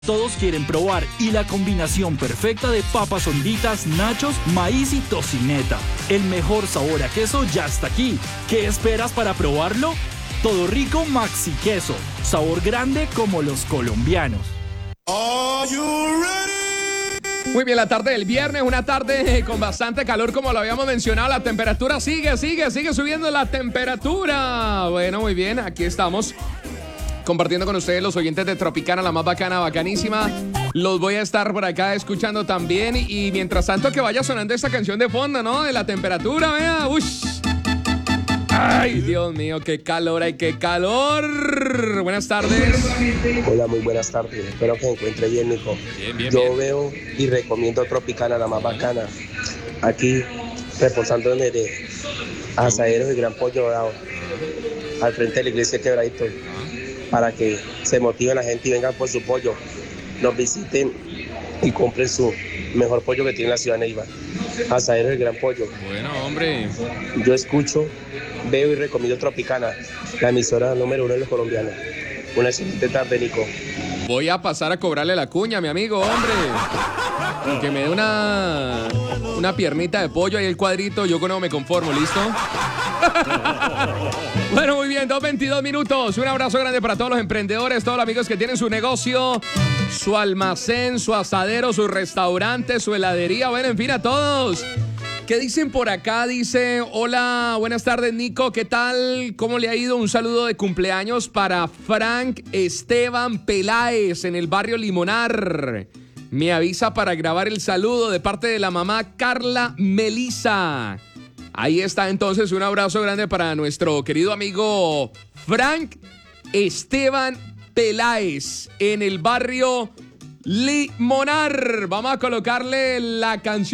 Todos quieren probar y la combinación perfecta de papas honditas, nachos, maíz y tocineta. El mejor sabor a queso ya está aquí. ¿Qué esperas para probarlo? Todo Rico Maxi Queso. Sabor grande como los colombianos. Muy bien, la tarde del viernes, una tarde con bastante calor como lo habíamos mencionado. La temperatura sigue subiendo la temperatura. Bueno, muy bien, aquí estamos compartiendo con ustedes los oyentes de Tropicana, la más bacana, bacanísima. Los voy a estar por acá escuchando también. Y mientras tanto que vaya sonando esta canción de fondo, ¿no? De la temperatura, vea. Ush. Ay, Dios mío, qué calor, hay qué calor. Buenas tardes. Hola, muy buenas tardes. Espero que se encuentre bien, Nico. Yo veo y recomiendo Tropicana, la más bacana. Aquí, reforzándome de asaderos y gran pollo dorado. Al frente de la iglesia de Quebradito. Para que se motive la gente y vengan por su pollo. Nos visiten y compren su mejor pollo que tiene la ciudad de Neiva. Asaderos y gran pollo. Bueno, hombre. Yo escucho, veo y recomiendo Tropicana, la emisora número 1 de los colombianos. Una excelente tarde, Nico. Voy a pasar a cobrarle la cuña, mi amigo, hombre. Que me dé una piernita de pollo ahí el cuadrito, yo con eso me conformo, ¿listo? Bueno, muy bien, 2:22 minutos. Un abrazo grande para todos los emprendedores, todos los amigos que tienen su negocio, su almacén, su asadero, su restaurante, su heladería, bueno, en fin, a todos. ¿Qué dicen por acá? Dice, hola, buenas tardes, Nico, ¿qué tal? ¿Cómo le ha ido? Un saludo de cumpleaños para Frank Esteban Peláez en el barrio Limonar. Me avisa para grabar el saludo de parte de la mamá Carla Melisa. Ahí está entonces, un abrazo grande para nuestro querido amigo Frank Esteban Peláez en el barrio Limonar. Vamos a colocarle la canción.